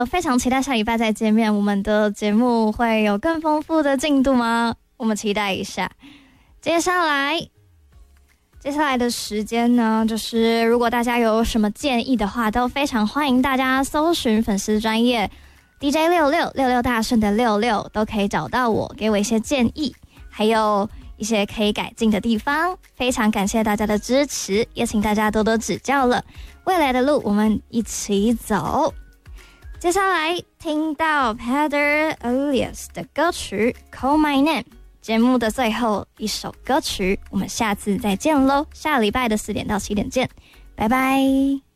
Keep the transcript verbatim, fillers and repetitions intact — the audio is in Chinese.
我非常期待下礼拜再见面，我们的节目会有更丰富的进度吗？我们期待一下。接下来接下来的时间呢，就是如果大家有什么建议的话，都非常欢迎大家搜寻粉丝专页 D J 六六六六大顺的六六，都可以找到我，给我一些建议，还有一些可以改进的地方。非常感谢大家的支持，也请大家多多指教了。未来的路我们一起走。接下来听到 Peter Elias 的歌曲 Call My Name， 节目的最后一首歌曲，我们下次再见咯，下礼拜的四点到七点见，拜拜。